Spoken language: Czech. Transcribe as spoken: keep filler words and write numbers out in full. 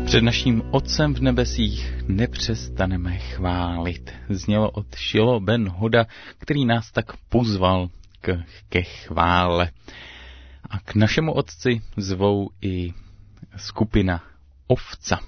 Před naším Otcem v nebesích nepřestaneme chválit. Znělo od Šilo Ben Hoda, který nás tak pozval k, ke chvále. A k našemu Otci zvou i skupina Ovca.